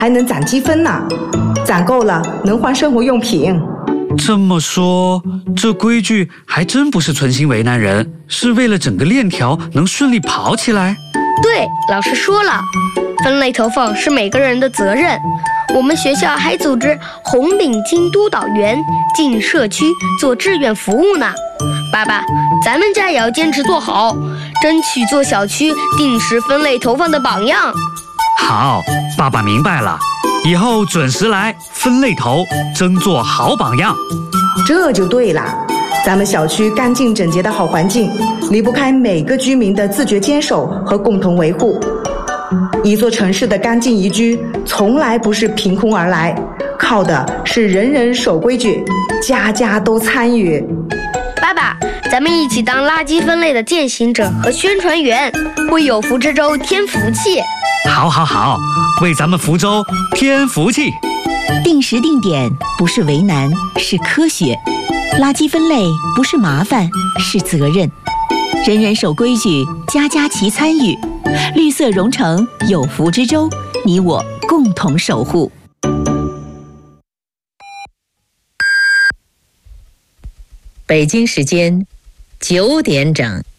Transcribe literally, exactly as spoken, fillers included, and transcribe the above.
还能攒积分呢，攒够了能换生活用品。 这么说，这规矩还真不是存心为难人，是为了整个链条能顺利跑起来。 对，老师说了，分类投放是每个人的责任。我们学校还组织红领巾督导员进社区做志愿服务呢。爸爸，咱们家也要坚持做好，争取做小区定时分类投放的榜样。 好，爸爸明白了，以后准时来分类投，争做好榜样。 这就对了，咱们小区干净整洁的好环境，离不开每个居民的自觉坚守和共同维护。一座城市的干净宜居，从来不是凭空而来，靠的是人人守规矩，家家都参与。 爸爸，咱们一起当垃圾分类的践行者和宣传员，为有福之州添福气。 好好好，为咱们福州添福气。 定时定点不是为难，是科学；垃圾分类不是麻烦，是责任。人人守规矩，家家齐参与。绿色融成有福之州，你我共同守护。 北京时间九点整。